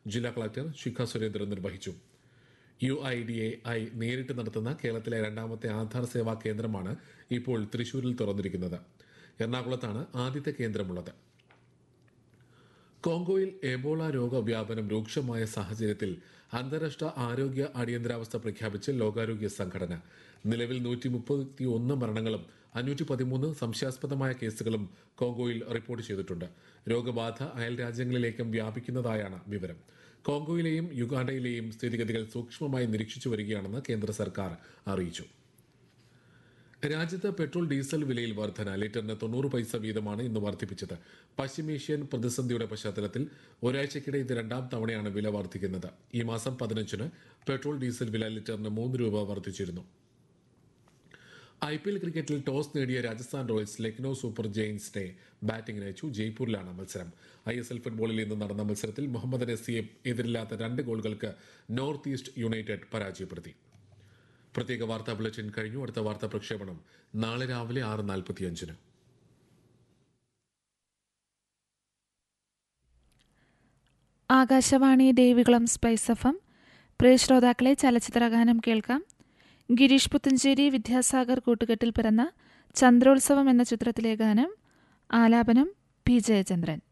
ജില്ലാ കളക്ടർ ശിഖ സുരേന്ദ്രൻ നിർവഹിച്ചു. UIDAI നേരിട്ട് നടത്തുന്ന കേരളത്തിലെ രണ്ടാമത്തെ ആധാർ സേവാ കേന്ദ്രമാണ് ഇപ്പോൾ തൃശൂരിൽ തുറന്നിരിക്കുന്നത്. എറണാകുളത്താണ് ആദ്യത്തെ കേന്ദ്രമുള്ളത്. കോങ്കോയിൽ എബോള രോഗവ്യാപനം രൂക്ഷമായ സാഹചര്യത്തിൽ അന്താരാഷ്ട്ര ആരോഗ്യ അടിയന്തരാവസ്ഥ പ്രഖ്യാപിച്ച് ലോകാരോഗ്യ സംഘടന. നിലവിൽ 131 മരണങ്ങളും 513 സംശയാസ്പദമായ കേസുകളും കോങ്കോയിൽ റിപ്പോർട്ട് ചെയ്തിട്ടുണ്ട്. രോഗബാധ അയൽ രാജ്യങ്ങളിലേക്കും വ്യാപിക്കുന്നതായാണ് വിവരം. കോങ്കോയിലെയും യുഗാണ്ടയിലെയും സ്ഥിതിഗതികൾ സൂക്ഷ്മമായി നിരീക്ഷിച്ചു വരികയാണെന്ന് കേന്ദ്ര സർക്കാർ അറിയിച്ചു. രാജ്യത്ത് പെട്രോൾ ഡീസൽ വിലയിൽ വർധന ലിറ്ററിന് 90 പൈസ വീതമാണ് ഇന്ന് വർദ്ധിപ്പിച്ചത്. പശ്ചിമേഷ്യൻ പ്രതിസന്ധിയുടെ പശ്ചാത്തലത്തിൽ ഒരാഴ്ചക്കിടെ ഇത് രണ്ടാം തവണയാണ് വില വർദ്ധിക്കുന്നത്. ഈ മാസം 15-ന് പെട്രോൾ ഡീസൽ വില ലിറ്ററിന് 3 രൂപ വർദ്ധിച്ചിരുന്നു. IPL ക്രിക്കറ്റിൽ ടോസ് നേടിയ രാജസ്ഥാൻ റോയൽസ് ലക്നൌ സൂപ്പർ ജയൻസിനെ ബാറ്റിംഗിന് അയച്ചു. ജയ്പൂരിലാണ് മത്സരം. ISL ഫുട്ബോളിൽ ഇന്ന് നടന്ന മത്സരത്തിൽ മുഹമ്മദ് നസിയെ എതിരില്ലാത്ത 2 ഗോളുകൾക്ക് നോർത്ത് ഈസ്റ്റ് യുണൈറ്റഡ് പരാജയപ്പെടുത്തി. പ്രത്യേക വാർത്താ ബുള്ളറ്റിൻ കഴിഞ്ഞു. അടുത്ത വാർത്താ പ്രക്ഷേപണം നാളെ രാവിലെ 6:45-ന്. Akashvani Devikulam spice FM. പ്രിയ ശ്രോതാക്കളെ, ചലച്ചിത്രഗാനം കേൾക്കാം. ഗിരീഷ് പുത്തഞ്ചേരി, വിദ്യാസാഗർ കൂട്ടുകെട്ടിൽ പിറന്ന ചന്ദ്രോത്സവം എന്ന ചിത്രത്തിലെ ഗാനം. ആലാപനം P. ജയചന്ദ്രൻ.